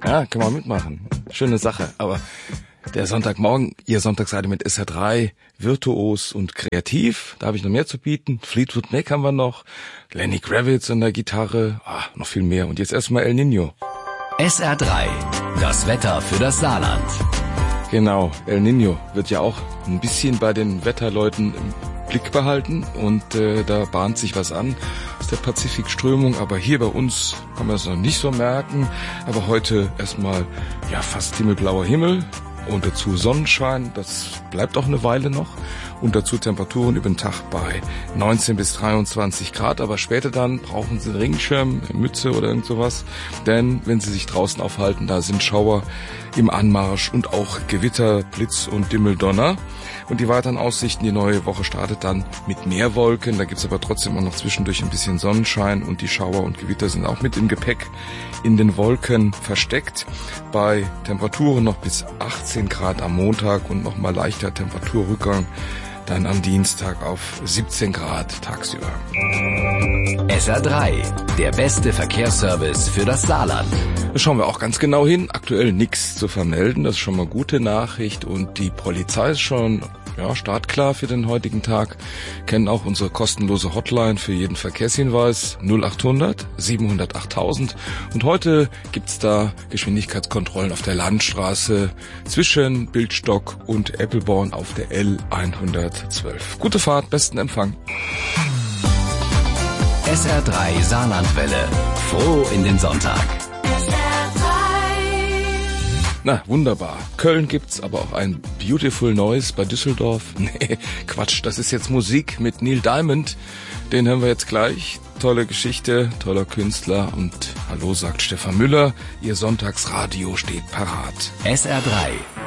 Ja, kann man mitmachen. Schöne Sache. Aber der Sonntagmorgen, Ihr Sonntagsradio mit SR3, virtuos und kreativ. Da habe ich noch mehr zu bieten. Fleetwood Mac haben wir noch. Lenny Kravitz an der Gitarre. Noch viel mehr. Und jetzt erstmal El Niño. SR3, das Wetter für das Saarland. Genau, El Niño wird ja auch ein bisschen bei den Wetterleuten im Blick behalten. Und da bahnt sich was an aus der Pazifikströmung. Aber hier bei uns kann man es noch nicht so merken. Aber heute erstmal fast himmelblauer Himmel. Und dazu Sonnenschein, das bleibt auch eine Weile noch. Und dazu Temperaturen über den Tag bei 19 bis 23 Grad. Aber später dann brauchen Sie einen Regenschirm, eine Mütze oder irgend sowas. Denn wenn Sie sich draußen aufhalten, da sind Schauer im Anmarsch und auch Gewitter, Blitz und Dimmeldonner. Und die weiteren Aussichten, die neue Woche startet dann mit mehr Wolken. Da gibt's aber trotzdem auch noch zwischendurch ein bisschen Sonnenschein. Und die Schauer und Gewitter sind auch mit im Gepäck in den Wolken versteckt. Bei Temperaturen noch bis 18 Grad am Montag und nochmal leichter Temperaturrückgang dann am Dienstag auf 17 Grad tagsüber. SR3, der beste Verkehrsservice für das Saarland. Da schauen wir auch ganz genau hin. Aktuell nichts zu vermelden, das ist schon mal gute Nachricht. Und die Polizei ist schon startklar für den heutigen Tag. Kennen auch unsere kostenlose Hotline für jeden Verkehrshinweis 0800 700 8000. Und heute gibt's da Geschwindigkeitskontrollen auf der Landstraße zwischen Bildstock und Eppelborn auf der L112. Gute Fahrt, besten Empfang. SR3 Saarlandwelle. Froh in den Sonntag. Na, wunderbar. Köln gibt's, aber auch ein Beautiful Noise bei Düsseldorf. Nee, Quatsch, das ist jetzt Musik mit Neil Diamond. Den hören wir jetzt gleich. Tolle Geschichte, toller Künstler und hallo, sagt Stefan Müller. Ihr Sonntagsradio steht parat. SR3,